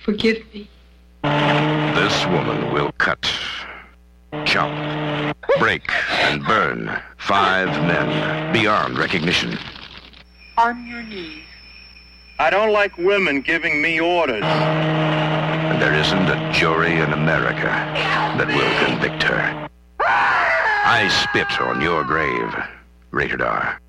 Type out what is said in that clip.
Forgive me. This woman will cut, chop, break, and burn 5 men beyond recognition. On your knees. I don't like women giving me orders. And there isn't a jury in America that will convict her. I spit on your grave. Rated R.